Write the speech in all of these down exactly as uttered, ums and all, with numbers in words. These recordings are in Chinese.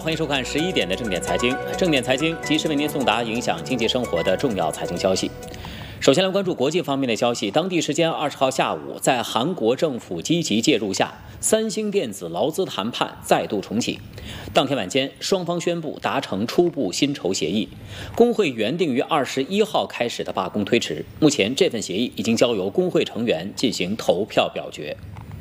欢迎收看十一点的正点财经。正点财经及时为您送达影响经济生活的重要财经消息。首先来关注国际方面的消息。当地时间二十号下午，在韩国政府积极介入下，三星电子劳资谈判再度重启。当天晚间，双方宣布达成初步薪酬协议，工会原定于二十一号开始的罢工推迟。目前，这份协议已经交由工会成员进行投票表决。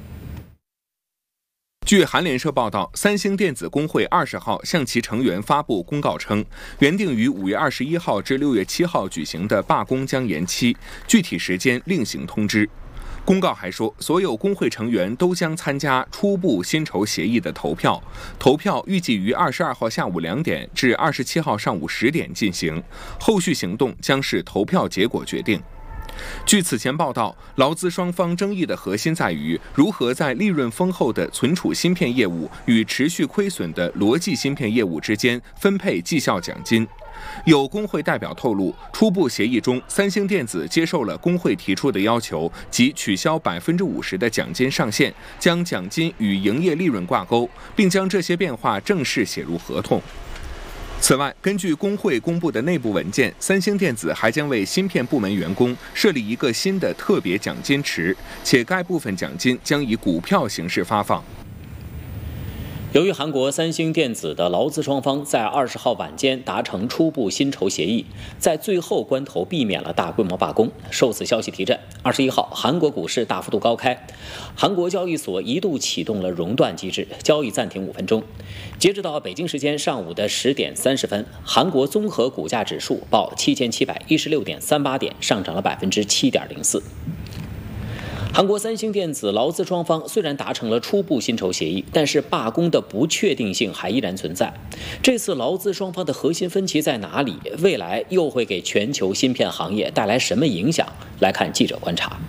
据韩联社报道，三星电子工会二十号向其成员发布公告称，原定于五月二十一号至六月七号举行的罢工将延期，具体时间另行通知。公告还说，所有工会成员都将参加初步薪酬协议的投票，投票预计于二十二号下午两点至二十七号上午十点进行，后续行动将视投票结果决定。据此前报道，劳资双方争议的核心在于如何在利润丰厚的存储芯片业务与持续亏损的逻辑芯片业务之间分配绩效奖金。有工会代表透露，初步协议中，三星电子接受了工会提出的要求，即取消百分之五十的奖金上限，将奖金与营业利润挂钩，并将这些变化正式写入合同。此外，根据工会公布的内部文件，三星电子还将为芯片部门员工设立一个新的特别奖金池，且该部分奖金将以股票形式发放。 由于韩国三星电子的劳资双方在二十号晚间达成初步薪酬协议，在最后关头避免了大规模罢工。受此消息提振，二十一号韩国股市大幅度高开，韩国交易所一度启动了熔断机制，交易暂停五分钟。截止到北京时间上午的十点三十分，韩国综合股价指数报七千七百一十六点三八点，上涨了百分之七点零四。韩国三星电子劳资双方虽然达成了初步薪酬协议，但是罢工的不确定性还依然存在。这次劳资双方的核心分歧在哪里？未来又会给全球芯片行业带来什么影响？来看记者观察。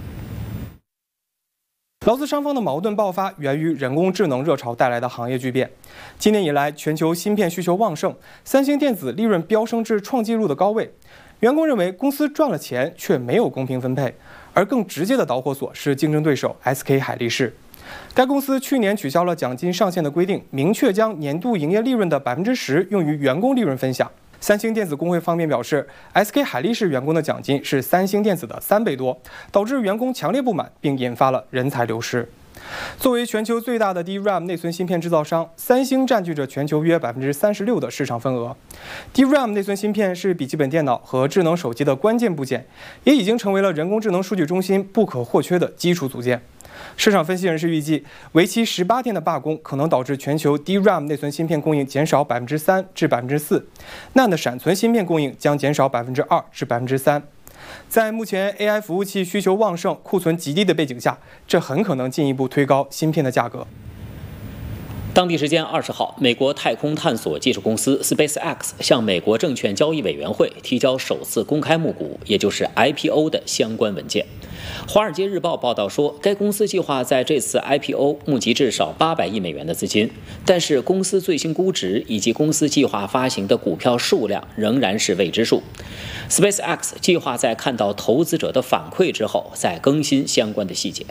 劳资双方的矛盾爆发源于人工智能热潮带来的行业巨变。今年以来，全球芯片需求旺盛，三星电子利润飙升至创纪录的高位。员工认为公司赚了钱却没有公平分配，而更直接的导火索是竞争对手 S K 海力士。该公司去年取消了奖金上限的规定，明确将年度营业利润的百分之十用于员工利润分享。三星电子工会方面表示 ，S K 海力士员工的奖金是三星电子的三倍多，导致员工强烈不满，并引发了人才流失。作为全球最大的 D RAM 内存芯片制造商，三星占据着全球约百分之三十六的市场份额。D RAM 内存芯片是笔记本电脑和智能手机的关键部件，也已经成为了人工智能数据中心不可或缺的基础组件。市场分析人士预计，为期十八天的罢工可能导致全球 D RAM 内存芯片供应减少百分之三至百分之四 ，N A N D 闪存芯片供应将减少百分之二至百分之三。在目前 A I 服务器需求旺盛、库存极低的背景下，这很可能进一步推高芯片的价格。 当地时间二十号，美国太空探索技术公司 SpaceX 向美国证券交易委员会提交首次公开募股，也就是 I P O 的相关文件。《华尔街日报》报道说，该公司计划在这次 I P O 募集至少八百亿美元的资金，但是公司最新估值以及公司计划发行的股票数量仍然是未知数。SpaceX 计划在看到投资者的反馈之后，再更新相关的细节。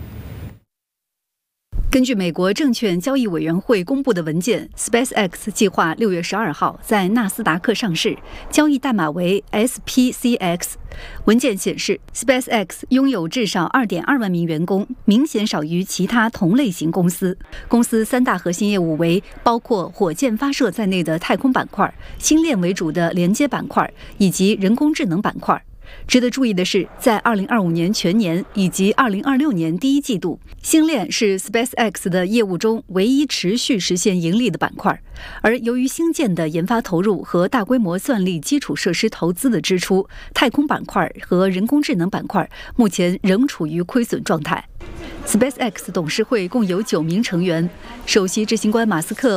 根据美国证券交易委员会公布的文件 ，SpaceX 计划六月十二号在纳斯达克上市，交易代码为 S P C X。文件显示 ，SpaceX 拥有至少 二点二万名员工，明显少于其他同类型公司。公司三大核心业务为包括火箭发射在内的太空板块、星链为主的连接板块以及人工智能板块。值得注意的是，在二零二五年全年以及二零二六年第一季度，星链是 SpaceX 的业务中唯一持续实现盈利的板块。而由于星舰的研发投入和大规模算力基础设施投资的支出，太空板块和人工智能板块目前仍处于亏损状态。SpaceX 董事会共有九名成员，首席执行官马斯克